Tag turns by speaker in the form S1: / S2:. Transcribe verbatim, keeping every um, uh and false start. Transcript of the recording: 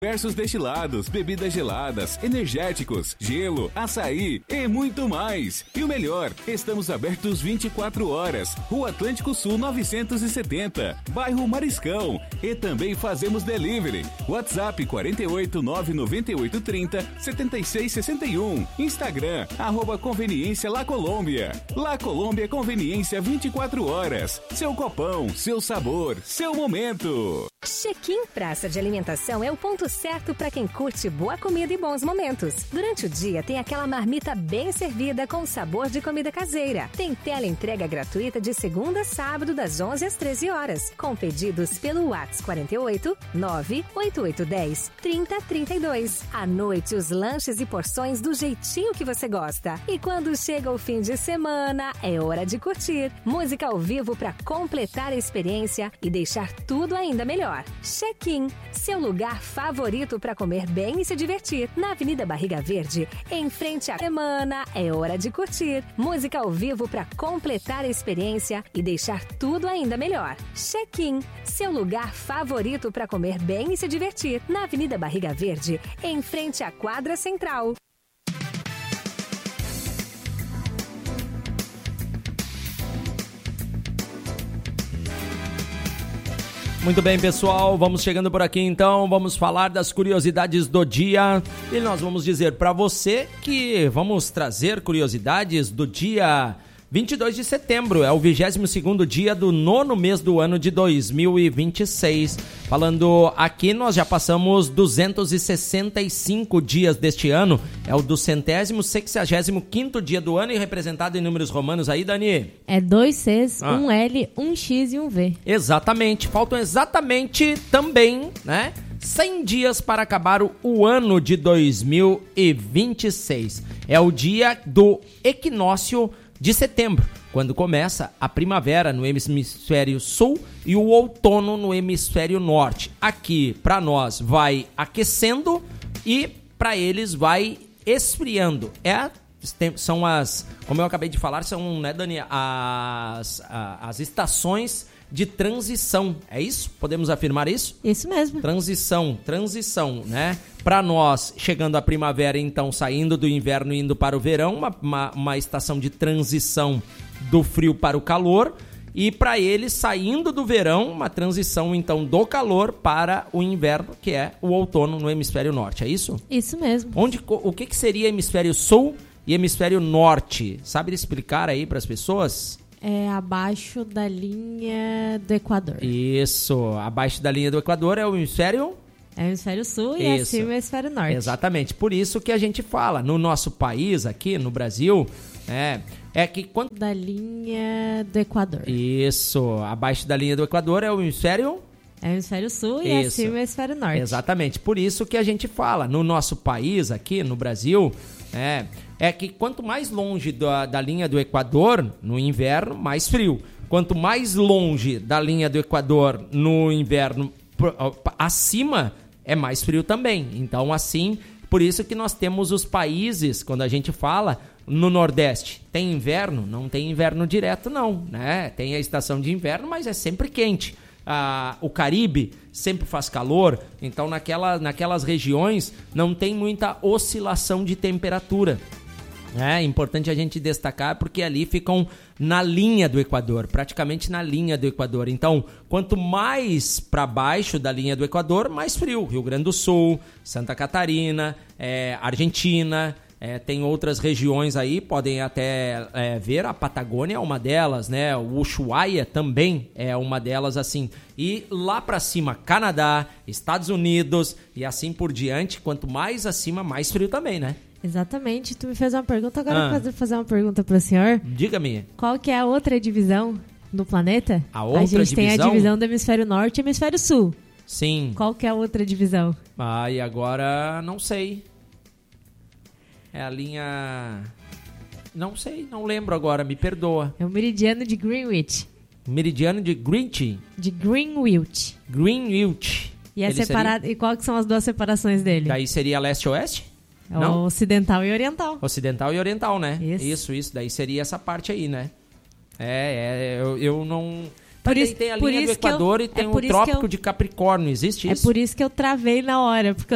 S1: Diversos destilados, bebidas geladas, energéticos, gelo, açaí e muito mais. E o melhor, estamos abertos vinte e quatro horas. Rua Atlântico Sul novecentos e setenta, bairro Mariscão. E também fazemos delivery. WhatsApp quarenta e oito, nove noventa e oito, trinta, setenta e seis sessenta e um. Instagram, arroba Conveniência La Colômbia. La Colômbia Conveniência vinte e quatro horas. Seu copão, seu sabor, seu momento.
S2: Check-in Praça de Alimentação é o ponto certo para quem curte boa comida e bons momentos. Durante o dia tem aquela marmita bem servida com sabor de comida caseira. Tem tela entrega gratuita de segunda a sábado das onze às treze horas, com pedidos pelo WhatsApp quarenta e oito, nove oito oito um zero, trinta, trinta e dois. À noite os lanches e porções do jeitinho que você gosta. E quando chega o fim de semana, é hora de curtir. Música ao vivo para completar a experiência e deixar tudo ainda melhor. Check-in, seu lugar favorito para comer bem e se divertir. Na Avenida Barriga Verde, em frente à semana, é hora de curtir. Música ao vivo para completar a experiência e deixar tudo ainda melhor. Check-in, seu lugar favorito para comer bem e se divertir. Na Avenida Barriga Verde, em frente à quadra central.
S3: Muito bem, pessoal, vamos chegando por aqui então, vamos falar das curiosidades do dia e nós vamos dizer para você que vamos trazer curiosidades do dia vinte e dois de setembro, é o vigésimo segundo dia do nono mês do ano de dois mil e vinte e seis. Falando aqui, nós já passamos duzentos e sessenta e cinco dias deste ano, é o do centésimo, sexagésimo quinto dia do ano e representado em números romanos aí, Dani?
S4: É dois Cs,
S3: ah.
S4: um L, um X e um V.
S3: Exatamente, faltam exatamente também, né, cem dias para acabar o, o ano de dois mil e vinte e seis. É o dia do equinócio de setembro, quando começa a primavera no hemisfério sul e o outono no hemisfério norte. Aqui, para nós, vai aquecendo e para eles vai esfriando. É, são as, como eu acabei de falar, são, né, Dani, as, as estações de transição. É isso? Podemos afirmar isso?
S4: Isso mesmo.
S3: Transição, transição, né? Para nós, chegando a primavera, então, saindo do inverno e indo para o verão, uma, uma, uma estação de transição do frio para o calor. E para eles, saindo do verão, uma transição, então, do calor para o inverno, que é o outono no hemisfério norte. É isso?
S4: Isso mesmo.
S3: Onde, o que, que seria hemisfério sul e hemisfério norte? Sabe explicar aí para as pessoas?
S4: É abaixo da linha do Equador.
S3: Isso, abaixo da linha do Equador é o hemisfério...
S4: É o hemisfério sul e
S3: isso.
S4: acima é o hemisfério norte.
S3: Exatamente, por isso que a gente fala, no nosso país aqui, no Brasil, é, é que quando...
S4: Da linha do Equador.
S3: Isso, abaixo da linha do Equador é o hemisfério...
S4: É o hemisfério sul e
S3: isso.
S4: acima é o hemisfério norte.
S3: Exatamente, por isso que a gente fala, no nosso país aqui, no Brasil, é, é que quanto mais longe da, da linha do Equador, no inverno, mais frio. Quanto mais longe da linha do Equador, no inverno, acima, é mais frio também. Então, assim, por isso que nós temos os países, quando a gente fala, no Nordeste, tem inverno? Não tem inverno direto, não, né? Tem a estação de inverno, mas é sempre quente. Ah, o Caribe sempre faz calor, então naquela, naquelas regiões não tem muita oscilação de temperatura. É importante a gente destacar porque ali ficam na linha do Equador, praticamente na linha do Equador. Então, quanto mais para baixo da linha do Equador, mais frio. Rio Grande do Sul, Santa Catarina, é, Argentina... É, tem outras regiões aí, podem até é, ver, a Patagônia é uma delas, né? O Ushuaia também é uma delas, assim. E lá para cima, Canadá, Estados Unidos e assim por diante, quanto mais acima, mais frio também, né?
S4: Exatamente. Tu me fez uma pergunta, agora
S3: Ah.
S4: eu vou fazer uma pergunta para o senhor.
S3: Diga-me.
S4: Qual que é a outra divisão do planeta?
S3: A outra
S4: A gente
S3: divisão?
S4: tem a divisão do hemisfério norte e hemisfério sul.
S3: Sim.
S4: Qual que é a outra divisão?
S3: Ah, e agora não sei. É a linha... Não sei, não lembro agora, me perdoa.
S4: É o meridiano de Greenwich.
S3: Meridiano de Greenwich.
S4: De Greenwich.
S3: Greenwich.
S4: E, é
S3: Ele
S4: separado,
S3: seria...
S4: e qual que são as duas separações dele?
S3: Daí seria leste-oeste?
S4: É
S3: Não?
S4: o ocidental e oriental.
S3: Ocidental e oriental, né?
S4: Isso.
S3: Isso, isso. Daí seria essa parte aí, né? É, é eu, eu não...
S4: Por
S3: Daí
S4: isso-
S3: tem a
S4: por
S3: linha do
S4: isso que eu-
S3: Equador e
S4: é
S3: tem o
S4: por isso que
S3: Trópico
S4: eu-
S3: de Capricórnio, existe
S4: É
S3: isso?
S4: por isso que eu travei na hora, porque